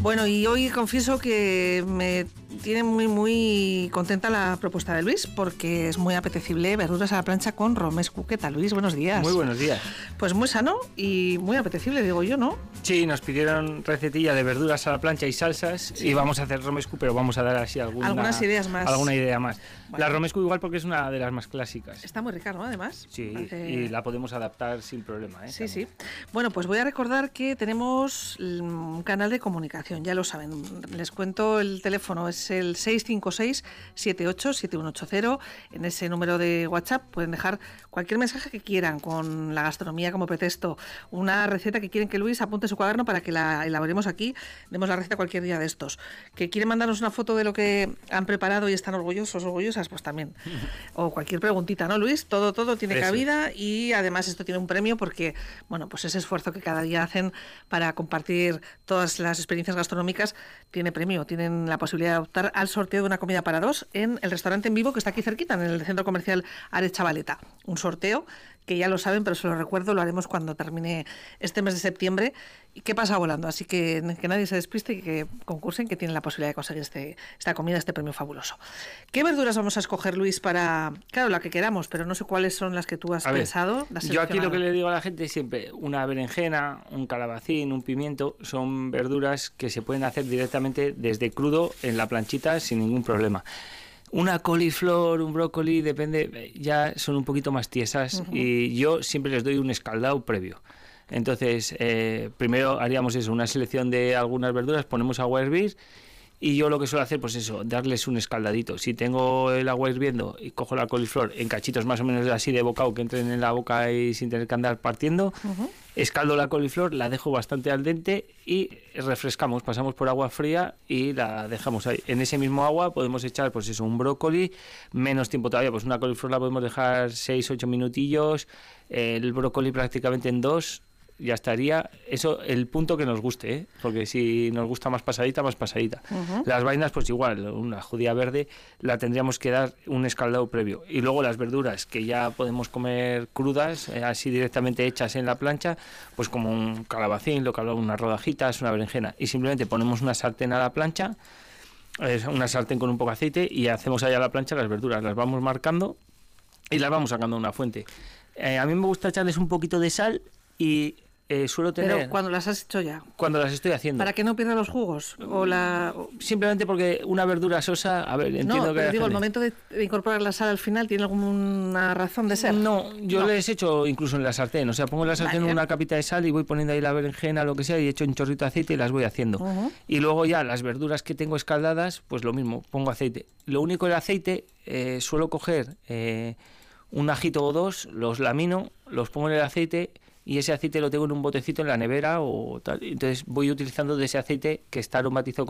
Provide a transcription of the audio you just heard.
Bueno, y hoy confieso que me tiene muy contenta la propuesta de Luis, porque es muy apetecible verduras a la plancha con romescu. ¿Qué tal, Luis? Buenos días. Muy buenos días. Pues muy sano y muy apetecible, digo yo, ¿no? Sí, nos pidieron recetilla de verduras a la plancha y salsas, sí. Y vamos a hacer romescu, pero vamos a dar así algunas ideas más. Alguna idea más. Bueno. La romescu igual porque es una de las más clásicas. Está muy rica, ¿no? Además. Sí, y la podemos adaptar sin problema, ¿eh? Sí, sí. Bueno, pues voy a recordar que tenemos un canal de comunicación, ya lo saben. Les cuento, el teléfono es el 656-787180. En ese número de WhatsApp pueden dejar cualquier mensaje que quieran con la gastronomía como pretexto, una receta que quieren que Luis apunte en su cuaderno para que la elaboremos aquí, demos la receta cualquier día de estos. Que quieren mandarnos una foto de lo que han preparado y están orgullosas, pues también. O cualquier preguntita, ¿no, Luis? Todo tiene cabida, y además esto tiene un premio porque, bueno, pues ese esfuerzo que cada día hacen para compartir todas las experiencias gastronómicas tiene premio. Tienen la posibilidad de optar al sorteo de una comida para dos en el restaurante En Vivo, que está aquí cerquita, en el centro comercial Ares Chavaleta. Un sorteo que ya lo saben, pero se lo recuerdo, lo haremos cuando termine este mes de septiembre, y que pasa volando, así que nadie se despiste y que concursen, que tienen la posibilidad de conseguir esta comida, este premio fabuloso. ¿Qué verduras vamos a escoger, Luis, para, claro, la que queramos, pero no sé cuáles son las que tú has pensado? Yo aquí lo que le digo a la gente siempre, una berenjena, un calabacín, un pimiento, son verduras que se pueden hacer directamente desde crudo en la planchita sin ningún problema. Una coliflor, un brócoli, depende, ya son un poquito más tiesas, y yo siempre les doy un escaldado previo. Entonces, primero haríamos eso, una selección de algunas verduras, ponemos agua a hervir, y yo lo que suelo hacer, pues eso, darles un escaldadito. Si tengo el agua hirviendo y cojo la coliflor en cachitos más o menos así de bocado, que entren en la boca y sin tener que andar partiendo, escaldo la coliflor, la dejo bastante al dente y refrescamos, pasamos por agua fría y la dejamos ahí. En ese mismo agua podemos echar, pues eso, un brócoli, menos tiempo todavía, pues una coliflor la podemos dejar 6-8 minutillos, el brócoli prácticamente en 2, ya estaría. Eso, el punto que nos guste, ¿eh? Porque si nos gusta más pasadita, más pasadita. Las vainas, pues igual, una judía verde la tendríamos que dar un escaldado previo. Y luego las verduras que ya podemos comer crudas, así directamente hechas en la plancha, pues como un calabacín, lo que hablamos, unas rodajitas, una berenjena, y simplemente ponemos una sartén a la plancha, una sartén con un poco de aceite, y hacemos allá a la plancha las verduras, las vamos marcando y las vamos sacando de una fuente. A mí me gusta echarles un poquito de sal, y suelo tener... Pero cuando las has hecho ya. Cuando las estoy haciendo. ¿Para que no pierda los jugos? Simplemente porque una verdura sosa... A ver, entiendo no, que... digo, el momento de incorporar la sal al final, ¿tiene alguna razón de ser? No, yo les echo incluso en la sartén. O sea, pongo en la sartén una capita de sal y voy poniendo ahí la berenjena, lo que sea, y echo un chorrito de aceite y las voy haciendo. Y luego ya las verduras que tengo escaldadas, pues lo mismo, pongo aceite. Lo único, el aceite, suelo coger un ajito o dos, los lamino, los pongo en el aceite, y ese aceite lo tengo en un botecito en la nevera o tal. Entonces voy utilizando de ese aceite que está aromatizado